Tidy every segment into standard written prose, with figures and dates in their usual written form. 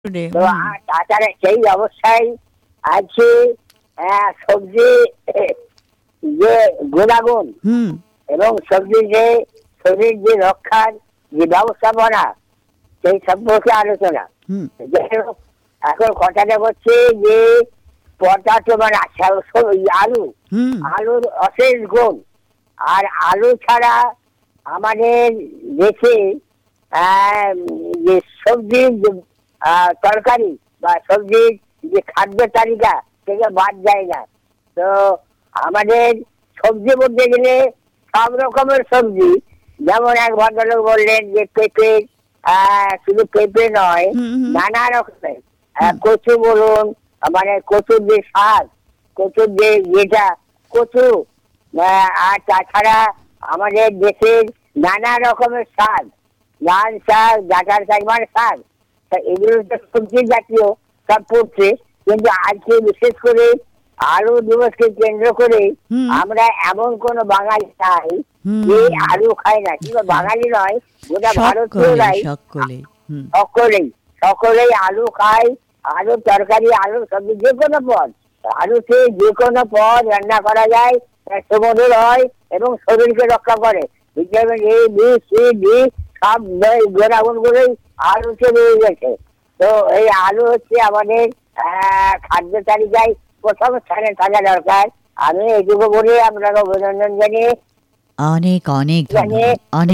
তো তাছাড়া সেই অবস্থায় আছে সবজি যে গুণাগুণ এবং সবজি যে শরীর যে রক্ষার যে ব্যবস্থাপনা সেই সম্পর্কে আলোচনা। এখন কথাটা হচ্ছে যে পটাটো মানে আলু, আলুর অশেষ গুণ। আর আলু ছাড়া আমাদের দেশে যে সবজির তরকারি বা সবজির যে খাদ্য তালিকা থেকে বাদ যায় না। তো আমাদের সবজি বলতে গেলে সব রকমের সবজি, যেমন এক ভদ্রলোক বললেন যে পেঁপে, শুধু পেঁপে নয়, নানা রকমের কচু বলুন, মানে কচুর যে শাক, কচুর যে যেটা কচু, আর তাছাড়া আমাদের দেশের নানা রকমের শাক, লাল শাক, ডাঁটার শাক, মানে শাক, এগুলো তো সবজি জাতীয় সব পড়ছে। কিন্তু আজকে বিশেষ করে আলু দিবসকে কেন্দ্র করে আমরা এমন কোন বাঙালি নাই যে আলু খায় না, কিংবা বাঙালি নয়, গোটা ভারতীয়রাই সকলেই আলু খায়। আলুর তরকারি, আলুর সবজি, যে কোনো পদ, আলুতে যে কোনো পদ রান্না করা যায়, সুমধুর হয় এবং শরীরকে রক্ষা করে। Vitamin A, B, C, D সব গুণাগুণগুলোই আলুতে রয়ে গেছে। তো এই আলু হচ্ছে আমাদের খাদ্য তালিকায় প্রথম স্থানে থাকা দরকার। আমি এইটুকু বলে আপনাকে অভিনন্দন জানিয়ে অনেক অনেক অনেক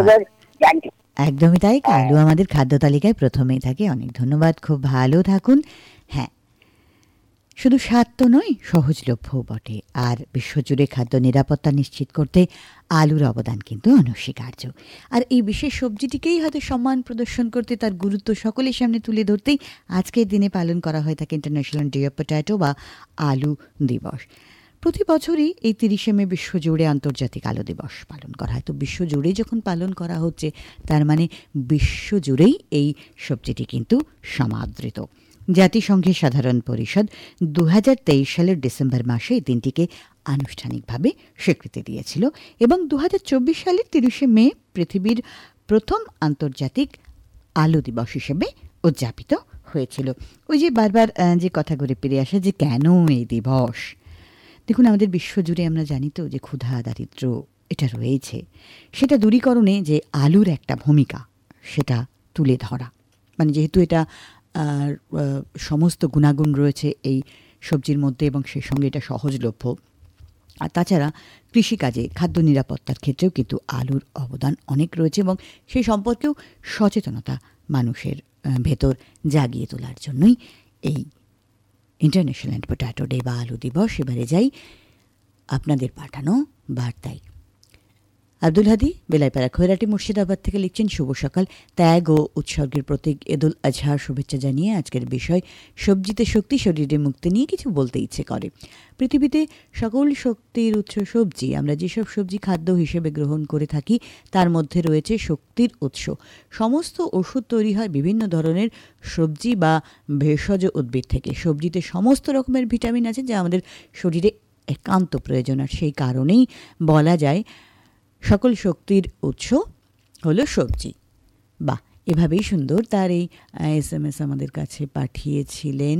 একদমই তাই, আলু আমাদের খাদ্য তালিকায় প্রথমেই থাকে। অনেক ধন্যবাদ, খুব ভালো থাকুন। হ্যাঁ, শুধু স্বাদ তো নয়, সহজলভ্যও বটে। আর বিশ্বজুড়ে খাদ্য নিরাপত্তা নিশ্চিত করতে আলুর অবদান কিন্তু অনস্বীকার্য। আর এই বিশেষ সবজিটিকেই হয়তো সম্মান প্রদর্শন করতে, তার গুরুত্ব সকলের সামনে তুলে ধরতেই আজকের দিনে পালন করা হয়ে থাকে ইন্টারন্যাশনাল ডে অফ পটেটো বা আলু দিবস। প্রতি বছরই এই 30শে মে বিশ্বজুড়ে আন্তর্জাতিক আলু দিবস পালন করা হয়। তো বিশ্বজুড়ে যখন পালন করা হচ্ছে, তার মানে বিশ্বজুড়েই এই সবজিটি কিন্তু সমাদৃত। জাতিসংঘের সাধারণ পরিষদ 2023 সালের ডিসেম্বর মাসে এই দিনটিকে আনুষ্ঠানিকভাবে স্বীকৃতি দিয়েছিল এবং 2024 সালের 30শে মে পৃথিবীর প্রথম আন্তর্জাতিক আলু দিবস হিসেবে উদযাপিত হয়েছিল। ওই যে বারবার যে কথা ঘুরে ফিরে আসে যে কেন এই দিবস, দেখুন আমাদের বিশ্বজুড়ে আমরা জানি তো যে ক্ষুধা, দারিদ্র্য এটা রয়েছে। সেটা দূরীকরণে যে আলুর একটা ভূমিকা, সেটা তুলে ধরা। মানে যেহেতু এটা সমস্ত গুণাগুণ রয়েছে এই সবজির মধ্যে এবং সেই সঙ্গে এটা সহজলভ্য। আর তাছাড়া কৃষিকাজে খাদ্য নিরাপত্তার ক্ষেত্রেও কিন্তু আলুর অবদান অনেক রয়েছে এবং সেই সম্পর্কেও সচেতনতা মানুষের ভেতর জাগিয়ে তোলার জন্যই এই ইন্টারন্যাশনাল পটেটো ডে বা আলু দিবস। এবারে যাই আপনাদের পাঠানো বার্তায়। আব্দুল হাদি বেলাইপাড়া খৈরাটি মুর্শিদাবাদ থেকে লিখছেন, শুভ সকাল। ত্যাগ ও উৎসর্গের প্রতীক ঈদুল আজহার শুভেচ্ছা জানিয়ে আজকের বিষয় সবজিতে শক্তি, শরীরে মুক্তি নিয়ে কিছু বলতে ইচ্ছে করে। পৃথিবীতে সকল শক্তির উৎস সবজি। আমরা যেসব সবজি খাদ্য হিসেবে গ্রহণ করে থাকি তার মধ্যে রয়েছে শক্তির উৎস। সমস্ত ওষুধ তৈরি হয় বিভিন্ন ধরনের সবজি বা ভেষজ উদ্ভিদ থেকে। সবজিতে সমস্ত রকমের ভিটামিন আছে যা আমাদের শরীরে একান্ত প্রয়োজন। আর সেই কারণেই বলা যায় সকল শক্তির উৎস হলো সবজি। বাহ, এভাবেই সুন্দর তার এই SMS আমাদের কাছে পাঠিয়েছিলেন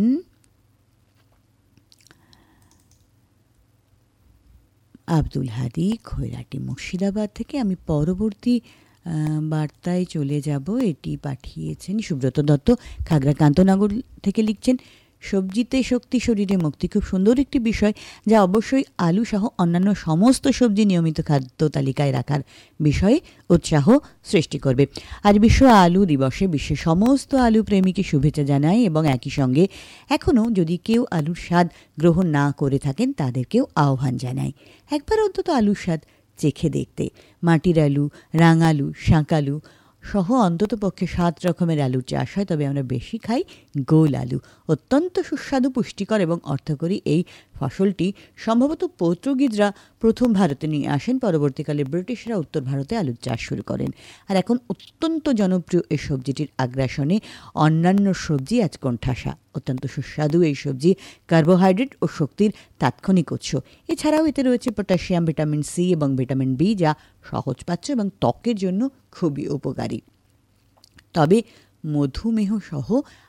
আব্দুল হাদি খৈরাটি মুর্শিদাবাদ থেকে। আমি পরবর্তী বার্তায় চলে যাব। এটি পাঠিয়েছেন সুব্রত দত্ত খাগড়া কান্তনগর থেকে। লিখছেন, সবজিতে শক্তি, শরীরে মুক্তি খুব সুন্দর একটি বিষয়, যা অবশ্যই আলু সহ অন্যান্য সমস্ত সবজি নিয়মিত খাদ্য তালিকায় রাখার বিষয়ে উৎসাহ সৃষ্টি করবে। আজ বিশ্ব আলু দিবসে বিশ্বের সমস্ত আলু প্রেমীকে শুভেচ্ছা জানাই এবং একই সঙ্গে এখনও যদি কেউ আলুর স্বাদ গ্রহণ না করে থাকেন তাদেরকেও আহ্বান জানাই একবার অন্তত আলুর স্বাদ চেখে দেখতে। মাটির আলু, রাঙালু, শাঁকালু সহ অন্তত পক্ষে 7 রকমের আলুর চাষ হয়, তবে আমরা বেশি খাই গোল আলু। অত্যন্ত সুস্বাদু, পুষ্টিকর এবং অর্থকরী এই ফসলটি সম্ভবত পর্তুগিজরা প্রথম ভারতে নিয়ে আসেন। পরবর্তীকালে ব্রিটিশরা উত্তর ভারতে আলুর চাষ শুরু করেন। আর এখন অত্যন্ত জনপ্রিয় এই সবজিটির আগ্রাসনে অন্যান্য সবজি আজ কোণঠাসা। অত্যন্ত সুস্বাদু এই সবজি কার্বোহাইড্রেট ও শক্তির তাৎক্ষণিক উৎস। এছাড়াও এতে রয়েছে পটাশিয়াম, ভিটামিন সি এবং ভিটামিন বি, যা সহজপাচ্য এবং ত্বকের জন্য খুবই উপকারী। তবে মধুমেহ সহ